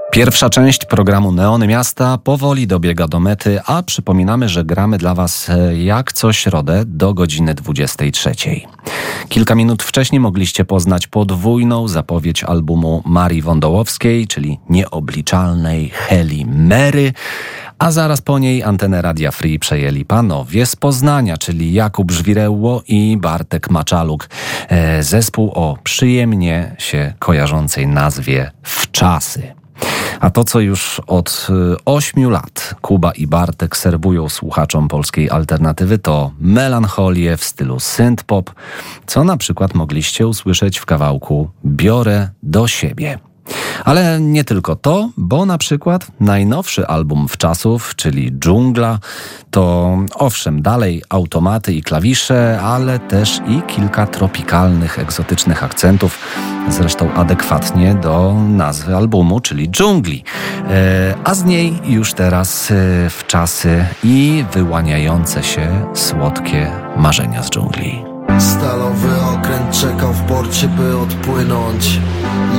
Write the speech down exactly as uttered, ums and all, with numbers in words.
Pierwsza część programu Neony Miasta powoli dobiega do mety, a przypominamy, że gramy dla Was jak co środę do godziny dwudziestej trzeciej. Kilka minut wcześniej mogliście poznać podwójną zapowiedź albumu Marii Wądołowskiej, czyli nieobliczalnej Heli Mary, a zaraz po niej antenę Radia Free przejęli panowie z Poznania, czyli Jakub Żwirełło i Bartek Maczaluk. E, zespół o przyjemnie się kojarzącej nazwie Wczasy. A to, co już od ośmiu lat Kuba i Bartek serwują słuchaczom polskiej alternatywy, to melancholię w stylu synth-pop, co na przykład mogliście usłyszeć w kawałku Biorę do siebie. Ale nie tylko to, bo na przykład najnowszy album Wczasów, czyli Dżungla, to owszem dalej automaty i klawisze, ale też i kilka tropikalnych, egzotycznych akcentów, zresztą adekwatnie do nazwy albumu, czyli Dżungli. E, a z niej już teraz e, Wczasy i wyłaniające się słodkie marzenia z dżungli. Stalowy okręt czekał w porcie, by odpłynąć.